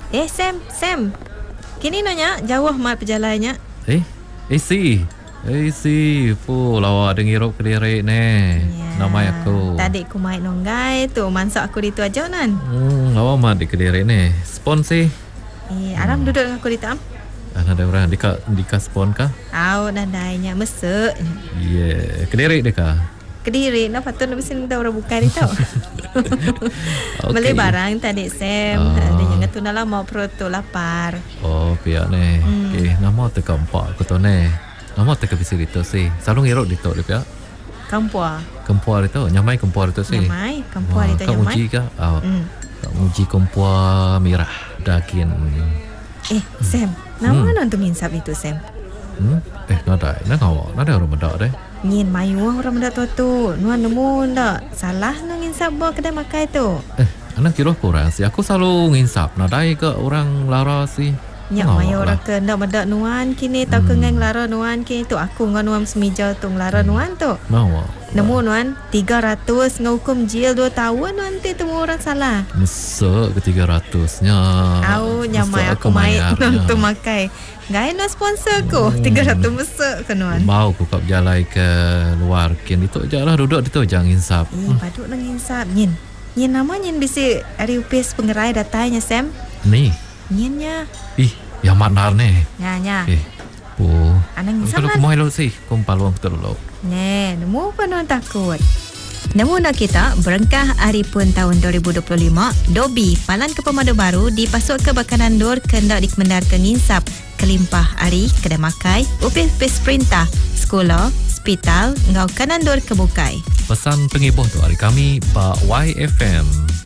Sam. Kini nanya jauh mat perjalannya. Si, lawa dengirup Kediri ne. Nama aku. Tadi aku main nonggai tu, mansak aku di tu aja nan. Lawa mat di Kediri ne. Spon sih. Aram duduk dengan aku di tam. Ada orang dika spon kah? Nandainya mesek. Kediri deka. Kediri, patut nak besin dah orang buka ni tau. Beli barang tadi Sam. Dia jangan tu nak mau proto lapar. Pihak ni. Nama teka empat aku tu ni. Nama teka bisa dito sih. Selalu ngerok dito dia pihak. Kempua dito. Nyamai kempua dito sih. Kempua dito nyamai. Kau uji kah? Kau uji kempua merah daging. Sam, nama nonton insap itu Sam. Nada orang mendak deh. Ngin mayu orang mendak tu. Nuan nemu ndak salah nang insap bawa kedai makai tu. Anak kira kurang sih. Aku selalu nginsap. Nadai ke orang lara sih. Nyak mayu orang ke ndak mendak nuan kini tau ke ngang lara nuan kini tu aku ngan nuan semija tu lara nuan tu. Nemu nuan 300 ngukum jil 2 tahun nanti temu orang salah. Mesek ke 300-nya. Nyamai aku main tu makai. Gaya no sponsor ko 300 mesek ke nuan. Mau ku kap jalai ke luar kin itu je lah duduk itu jangan insap. Paduk nang insap nyin nama nyin bisi ari upis pengerai datanya Sam. Ni. Nyinnya. Yang manar ni. Nya. Anang insap kalau kumai lo sih, kumpaluang betul lo. Nemu penuh takut. Nemu nak kita berengkah hari pun tahun 2025, Dobi palan ke pemadu baru dipasuk ke bakanan dor kendak dikemendarkan nginsap kelimpah hari kedai makai, upis perintah, sekolah, hospital, ngau kanan dor kebukai. Pesan pengibuh tu hari kami, Pak YFM.